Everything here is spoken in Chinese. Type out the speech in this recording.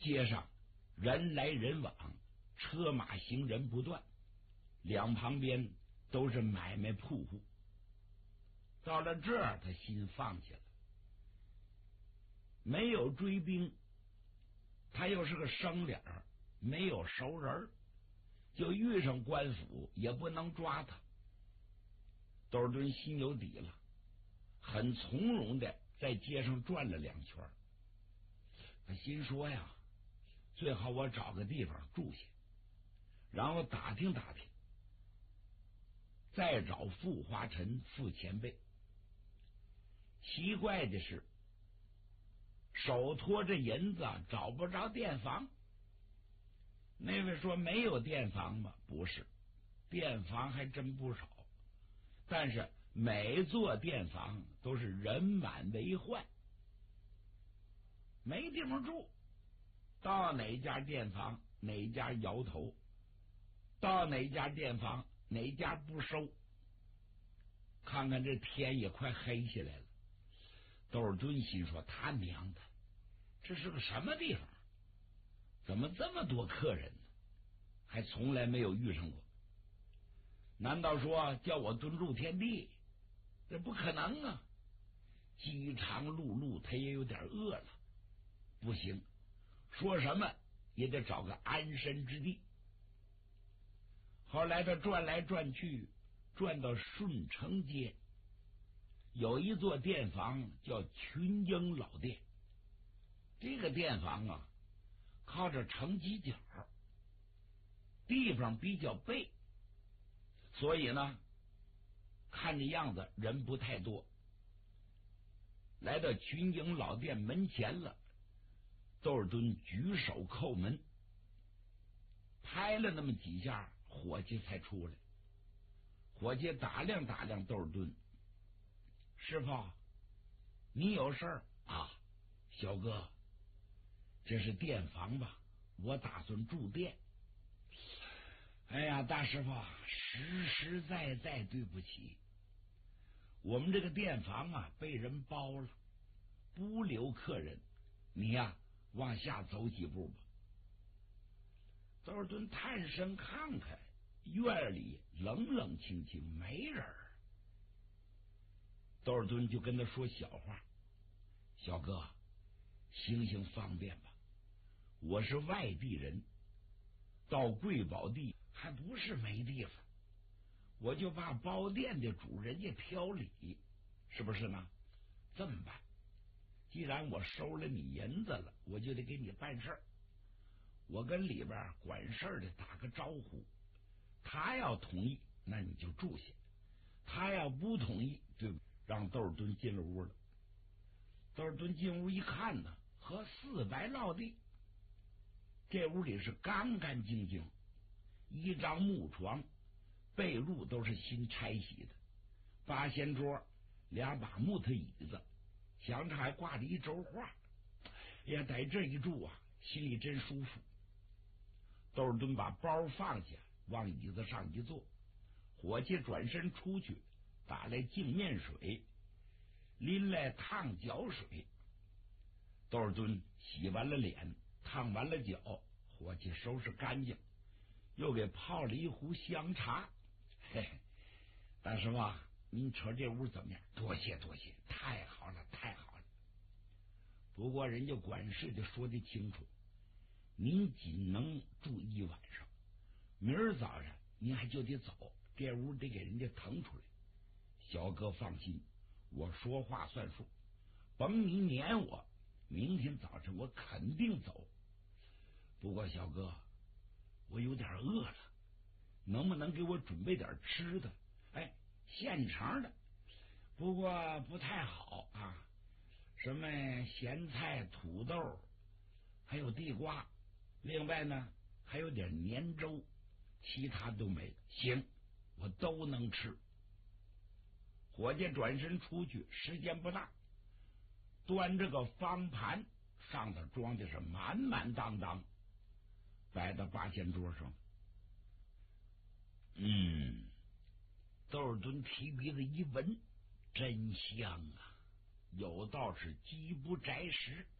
街上人来人往，车马行人不断，两旁边都是买卖铺户。到了这儿，他心放下了，没有追兵，他又是个生脸儿，没有熟人，就遇上官府也不能抓他。窦尔敦心有底了，很从容的在街上转了2圈。他心说呀，最好我找个地方住下，然后打听打听，再找傅华臣傅前辈。奇怪的是，手托着银子找不着店房。那位说没有店房吗？不是，店房还真不少，但是每座店房都是人满为患，没地方住。到哪家店房哪家摇头，到哪家店房哪家不收。看看这天也快黑下来了，窦尔敦心说他娘的，这是个什么地方？怎么这么多客人呢？还从来没有遇上过。难道说叫我蹲入天地？这不可能啊！饥肠辘辘，他也有点饿了，不行，说什么也得找个安身之地。后来他转来转去，转到顺城街，有一座店房叫群英老店。这个店房啊，靠着城犄角，地方比较背，所以呢，看这样子人不太多。来到群英老店门前了，窦尔敦举手叩门，拍了那么几下，伙计才出来。伙计打量打量窦尔敦，师傅，你有事儿啊？小哥，这是店房吧？我打算住店。哎呀，大师傅，实实在在对不起，我们这个店房啊被人包了，不留客人，你呀往下走几步吧。窦尔敦探身看看，院里冷冷清清，没人。窦尔敦就跟他说小话，小哥，行行方便吧，我是外地人，到贵宝地还不是没地方，我就怕包店的主人家挑理，是不是呢？这么办，既然我收了你银子了，我就得给你办事儿。我跟里边管事儿的打个招呼，他要同意，那你就住下；他要不同意，对不？让窦尔敦进了屋了。窦尔敦进屋一看呢，和四白落地。这屋里是干干净净，一张木床，被褥都是新拆洗的，八仙桌，2把木头椅子，墙上还挂着一轴画。哎呀，在这一住啊，心里真舒服。窦尔敦把包放下，往椅子上一坐，伙计转身出去，打来净面水，拎来烫脚水。窦尔敦洗完了脸，烫完了脚，伙计收拾干净，又给泡了一壶香茶。嘿嘿，大师傅，您瞅这屋怎么样？多谢多谢，太好了太好了。不过人家管事的说的清楚，您仅能住1晚上，明儿早上您还就得走，这屋得给人家腾出来。小哥放心，我说话算数，甭你撵我，明天早晨我肯定走。不过小哥，我有点饿了，能不能给我准备点吃的？哎，现成的，不过不太好啊，什么咸菜、土豆，还有地瓜，另外呢还有点粘粥，其他都没了。行，我都能吃。伙计转身出去，时间不大，端着个方盘，上头装的是满满当当，摆到八仙桌上。窦尔敦提鼻子一闻，真香啊，有道是饥不择食。